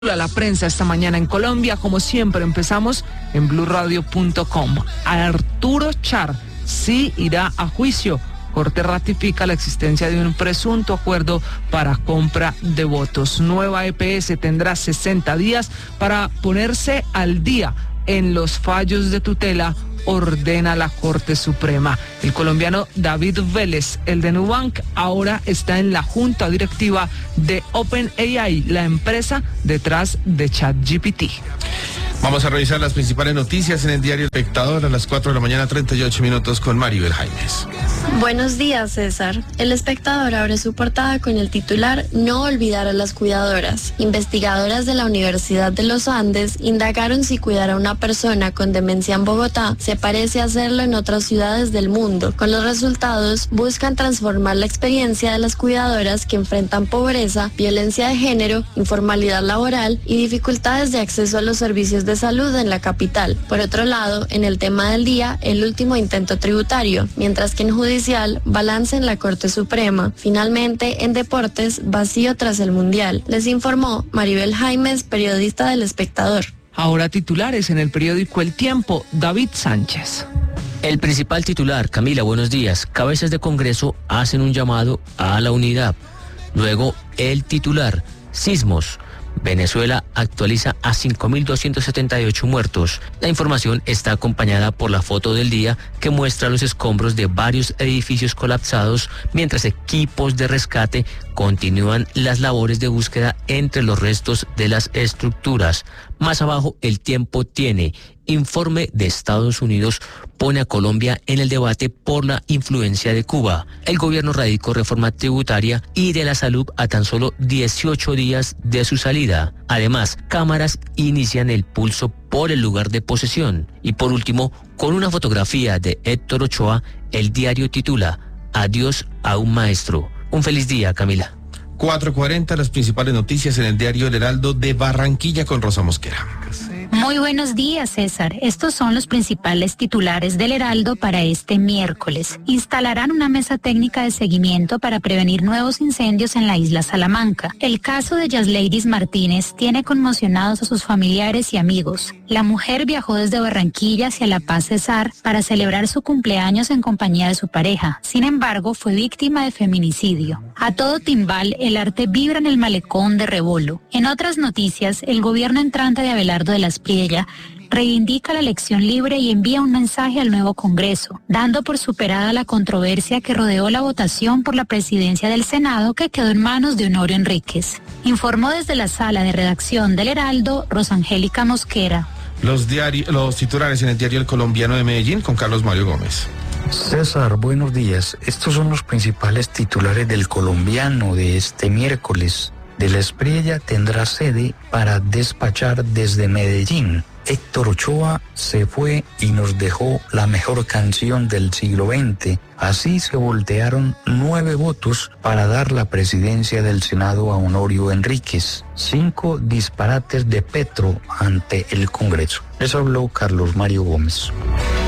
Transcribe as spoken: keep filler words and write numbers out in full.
A la prensa esta mañana en Colombia, como siempre empezamos en blue radio punto com. Arturo Char sí irá a juicio. Corte ratifica la existencia de un presunto acuerdo para compra de votos. Nueva E P S tendrá sesenta días para ponerse al día en los fallos de tutela, ordena la Corte Suprema. El colombiano David Vélez, el de Nubank, ahora está en la junta directiva de OpenAI, la empresa detrás de ChatGPT. Vamos a revisar las principales noticias en el diario El Espectador a las cuatro de la mañana, treinta y ocho minutos con Maribel Jaimes. Buenos días, César. El Espectador abre su portada con el titular "No olvidar a las cuidadoras". Investigadoras de la Universidad de los Andes indagaron si cuidar a una persona con demencia en Bogotá se parece a hacerlo en otras ciudades del mundo. Con los resultados, buscan transformar la experiencia de las cuidadoras que enfrentan pobreza, violencia de género, informalidad laboral y dificultades de acceso a los servicios de de salud en la capital. Por otro lado, en el tema del día, el último intento tributario, mientras que en judicial, balance en la Corte Suprema. Finalmente, en deportes, vacío tras el Mundial. Les informó Maribel Jaimes, periodista del Espectador. Ahora titulares en el periódico El Tiempo, David Sánchez. El principal titular, Camila, buenos días. Cabezas de Congreso hacen un llamado a la unidad. Luego, el titular, sismos. Venezuela actualiza a cinco mil doscientos setenta y ocho muertos. La información está acompañada por la foto del día que muestra los escombros de varios edificios colapsados, mientras equipos de rescate continúan las labores de búsqueda entre los restos de las estructuras. Más abajo, El Tiempo tiene informe de Estados Unidos pone a Colombia en el debate por la influencia de Cuba. El gobierno radicó reforma tributaria y de la salud a tan solo dieciocho días de su salida. Además, cámaras inician el pulso por el lugar de posesión. Y por último, con una fotografía de Héctor Ochoa, el diario titula "Adiós a un maestro". Un feliz día, Camila. cuatro cuarenta, las principales noticias en el diario El Heraldo de Barranquilla con Rosa Mosquera. Muy buenos días, César. Estos son los principales titulares del Heraldo para este miércoles. Instalarán una mesa técnica de seguimiento para prevenir nuevos incendios en la isla Salamanca. El caso de Yasleidis Martínez tiene conmocionados a sus familiares y amigos. La mujer viajó desde Barranquilla hacia La Paz, Cesar, para celebrar su cumpleaños en compañía de su pareja. Sin embargo, fue víctima de feminicidio. A todo timbal, el arte vibra en el malecón de Rebolo. En otras noticias, el gobierno entrante de Abelardo de las Priella reivindica la elección libre y envía un mensaje al nuevo Congreso, dando por superada la controversia que rodeó la votación por la presidencia del Senado, que quedó en manos de Honorio Enríquez. Informó desde la sala de redacción del Heraldo, Rosangélica Mosquera. Los, diari- los titulares en el diario El Colombiano de Medellín con Carlos Mario Gómez. César, buenos días. Estos son los principales titulares del Colombiano de este miércoles. De la Espriella tendrá sede para despachar desde Medellín. Héctor Ochoa se fue y nos dejó la mejor canción del siglo veinte. Así se voltearon nueve votos para dar la presidencia del Senado a Honorio Enríquez. Cinco disparates de Petro ante el Congreso. Les habló Carlos Mario Gómez.